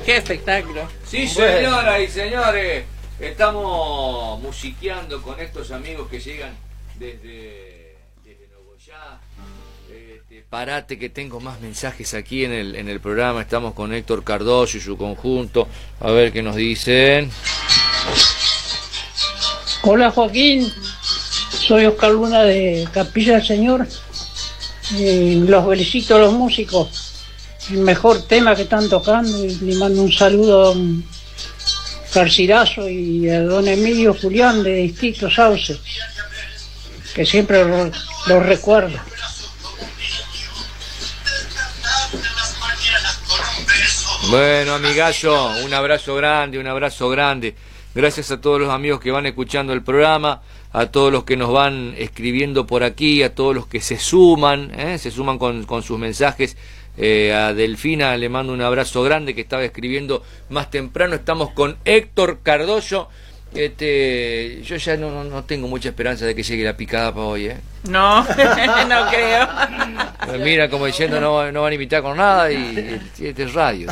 qué espectáculo. Sí, señoras y señores, estamos musiqueando con estos amigos que llegan desde Nogoyá. Parate que tengo más mensajes aquí en el programa. Estamos con Héctor Cardoso y su conjunto. A ver qué nos dicen. Hola Joaquín, soy Oscar Luna de Capilla del Señor. Los felicito a los músicos, el mejor tema que están tocando, y le mando un saludo a don Garcilaso y a don Emilio Julián de Distrito Sauce, que siempre los recuerdo. Bueno, amigallo, un abrazo grande, un abrazo grande. Gracias a todos los amigos que van escuchando el programa, a todos los que nos van escribiendo por aquí, a todos los que se suman con sus mensajes. A Delfina le mando un abrazo grande, que estaba escribiendo más temprano. Estamos con Héctor Cardoso. Yo ya no tengo mucha esperanza de que llegue la picada para hoy, No, no creo. Mira, como diciendo, no van a invitar con nada, y este es radio.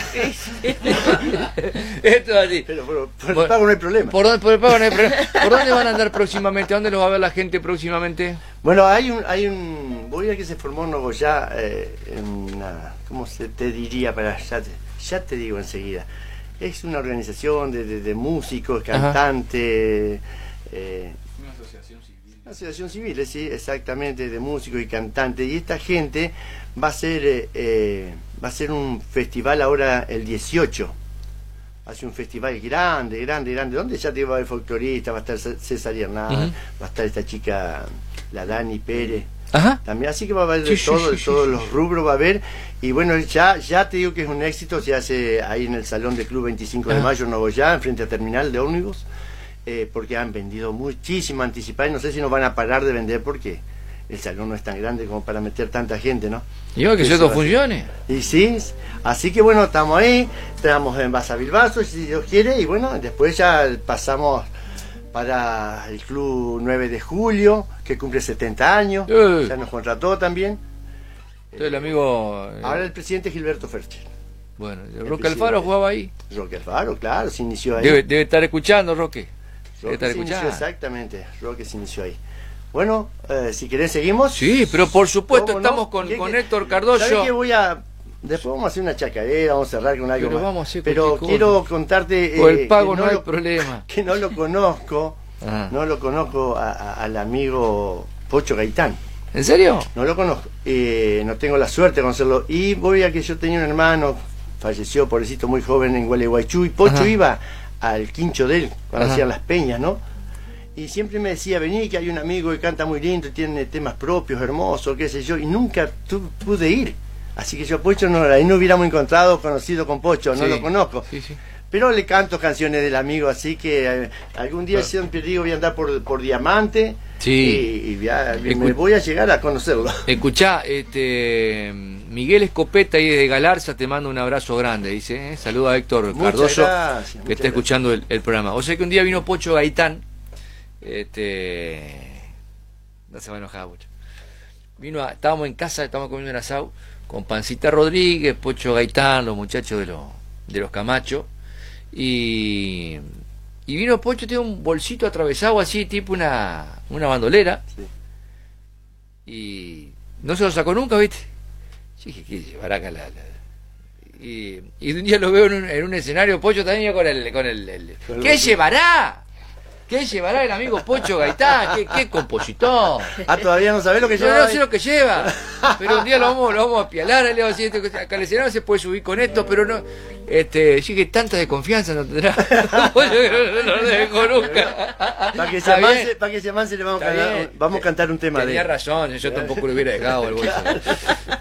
Esto es así. Pero por el pago no hay problema. Por el pago no hay problema. ¿Por dónde van a andar próximamente? ¿A dónde los va a ver la gente próximamente? Bueno, hay un voy a que se formó en Nogoyá, ¿cómo se te diría? Ya te digo enseguida. Es una organización de músicos, cantantes, una asociación civil. Una asociación civil, sí, exactamente, de músicos y cantantes. Y esta gente va a ser un festival ahora el 18. Hace un festival grande, donde ya te va a haber folcloristas, va a estar César Hernández, va a estar esta chica, la Dani Pérez. También, así que va a haber de todos los rubros va a haber. Y bueno, ya te digo que es un éxito. Se hace ahí en el Salón del Club 25 de Mayo en Nogoyá, enfrente a Terminal de Ómnibus, porque han vendido muchísimo anticipado, y no sé si nos van a parar de vender, porque el salón no es tan grande como para meter tanta gente, ¿no? Y va que eso todo funcione. Y sí, así que bueno, estamos ahí, estamos en Basa Bilbaso, si Dios quiere, y bueno, después ya pasamos para el Club 9 de Julio, que cumple 70 años, ya nos contrató también. El amigo... ahora el presidente Gilberto Fercher. Bueno, Roque Alfaro jugaba ahí. Roque Alfaro, claro, se inició ahí. Debe estar escuchando, Roque. Roque se inició, exactamente, Roque se inició ahí. Bueno, si querés seguimos. Sí, pero por supuesto, estamos con Héctor Cardoso. ¿Sabés qué después vamos a hacer una chacarera, vamos a cerrar con algo pero más. Vamos a hacer pero quiero contarte... Por el pago no hay problema. Que no lo conozco, al amigo Pocho Gaitán. ¿En serio? No lo conozco, no tengo la suerte de conocerlo. Y voy a que yo tenía un hermano, falleció pobrecito muy joven en Gualeguaychú, y Pocho iba al quincho de él cuando hacían las peñas, ¿no? Y siempre me decía, vení que hay un amigo que canta muy lindo, tiene temas propios, hermosos, qué sé yo, y nunca pude ir. Así que yo Pocho ahí no hubiéramos conocido con Pocho, no lo conozco. Sí. Pero le canto canciones del amigo, así que algún día siempre digo voy a andar por Diamante, y me voy a llegar a conocerlo. Escuchá, Miguel Escopeta ahí desde Galarza te manda un abrazo grande, dice, saluda a Héctor Cardoso, que está escuchando el programa. O sea que un día vino Pocho Gaitán, no se va a enojar mucho. Estábamos en casa, estábamos comiendo un asado con Pancita Rodríguez, Pocho Gaitán, los muchachos de los Camacho, y vino Pocho, tiene un bolsito atravesado así, tipo una bandolera, y no se lo sacó nunca, ¿viste? Yo dije, ¿qué llevará acá y un día lo veo en un escenario, Pocho también con el ¿qué llevará? ¿Qué llevará el amigo Pocho Gaitán? ¿Qué compositor? Todavía no sabés lo que lleva. No sé lo que lleva, pero un día lo vamos a pialar, le digo así, acá el escenario se puede subir con esto, pero no, sí que tanta desconfianza no tendrá. No lo dejo nunca. Para que se avance le vamos a cantar un tema de él. Tenía razón, yo tampoco lo hubiera dejado al bolso.